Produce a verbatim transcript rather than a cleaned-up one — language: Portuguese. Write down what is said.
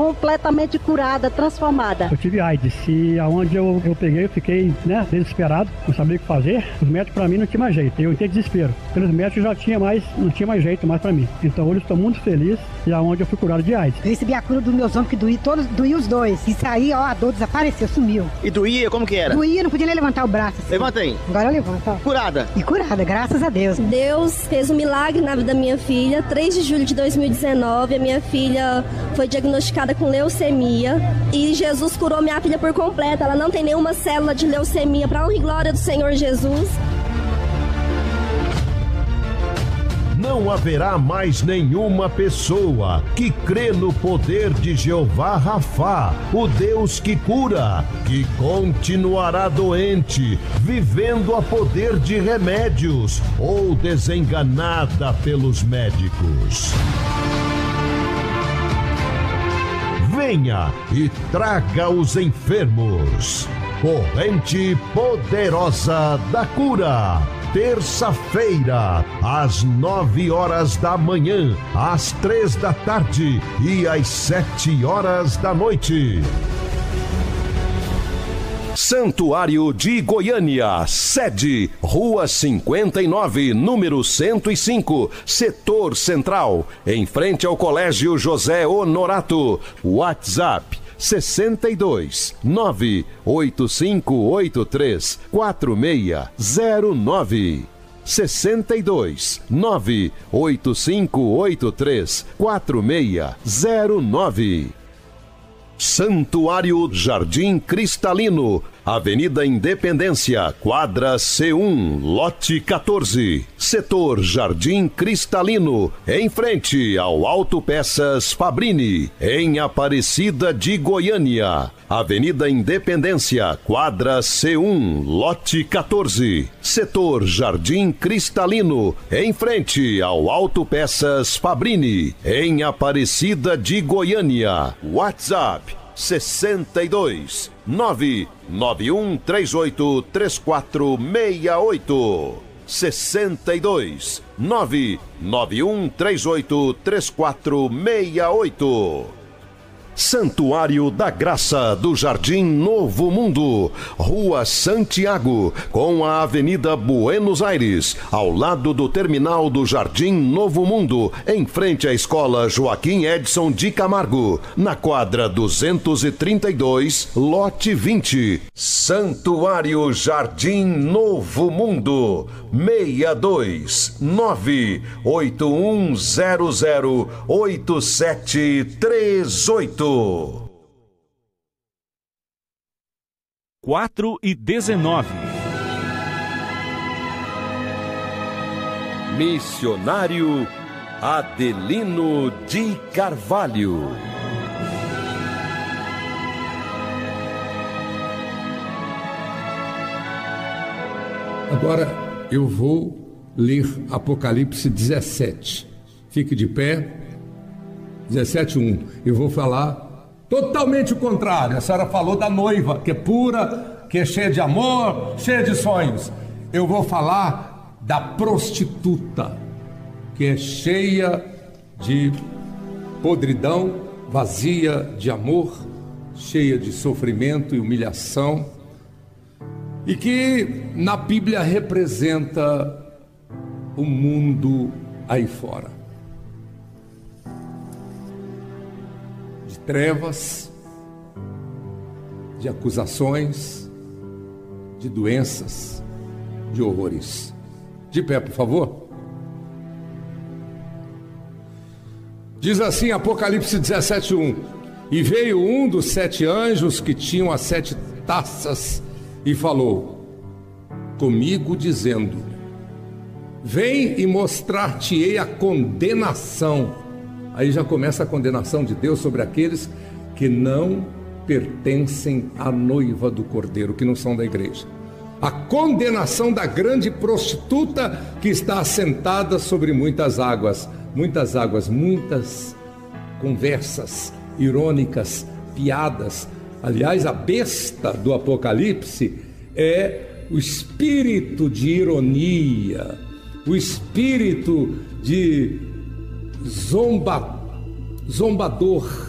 completamente curada, transformada. Eu tive AIDS e aonde eu, eu peguei, eu fiquei, né, desesperado, não sabia o que fazer. Os médicos pra mim não tinha mais jeito, eu entrei em desespero. Pelos médicos já tinha mais, não tinha mais jeito mais pra mim. Então hoje eu estou muito feliz e aonde eu fui curado de AIDS. Eu recebi a cura dos meus ombros que doía, todos, doía os dois. Isso aí, ó, a dor desapareceu, sumiu. E doía, como que era? Doía, não podia nem levantar o braço. Assim. Levanta aí. Agora eu levanto, ó. Curada. E curada, graças a Deus. Deus fez um milagre na vida da minha filha. três de julho de dois mil e dezenove, a minha filha foi diagnosticada com leucemia e Jesus curou minha filha por completo. Ela não tem nenhuma célula de leucemia, para honra e glória do Senhor Jesus. Não haverá mais nenhuma pessoa que crê no poder de Jeová Rafá, o Deus que cura, que continuará doente, vivendo a poder de remédios ou desenganada pelos médicos. Venha e traga os enfermos. Corrente poderosa da cura. Terça-feira, às nove horas da manhã, às três da tarde e às sete horas da noite. Santuário de Goiânia, sede, Rua cinquenta e nove, número cento e cinco, Setor Central, em frente ao Colégio José Honorato. WhatsApp sessenta e dois, nove oito cinco oito três, quatro seis zero nove. sessenta e dois, nove oito cinco oito três, quatro seis zero nove. Santuário Jardim Cristalino, Avenida Independência, quadra C um, lote quatorze, setor Jardim Cristalino, em frente ao Autopeças Fabrini, em Aparecida de Goiânia. Avenida Independência, quadra C um, lote quatorze, setor Jardim Cristalino, em frente ao Autopeças Fabrini, em Aparecida de Goiânia. WhatsApp sessenta e dois, nove nove um três oito três quatro seis oito. sessenta e dois, nove nove um três oito três quatro seis oito. Santuário da Graça do Jardim Novo Mundo, Rua Santiago, com a Avenida Buenos Aires, ao lado do terminal do Jardim Novo Mundo, em frente à Escola Joaquim Edson de Camargo, na quadra duzentos e trinta e dois, lote vinte. Santuário Jardim Novo Mundo, seis dois nove oito um zero zero oito sete três oito. quatro e dezenove. Missionário Adelino de Carvalho. Agora eu vou ler Apocalipse dezessete. Fique de pé. dezessete, um. Eu vou falar totalmente o contrário. A senhora falou da noiva, que é pura, que é cheia de amor, cheia de sonhos. Eu vou falar da prostituta, que é cheia de podridão, vazia de amor, cheia de sofrimento e humilhação, e que na Bíblia representa o mundo aí fora. De trevas, de acusações, de doenças, de horrores. De pé, por favor. Diz assim Apocalipse dezessete, um: E veio um dos sete anjos que tinham as sete taças e falou comigo dizendo: Vem e mostrar-te-ei a condenação. Aí já começa a condenação de Deus sobre aqueles que não pertencem à noiva do Cordeiro, que não são da igreja. A condenação da grande prostituta que está assentada sobre muitas águas. Muitas águas, muitas conversas irônicas, piadas. Aliás, a besta do Apocalipse é o espírito de ironia, o espírito de zomba, zombador,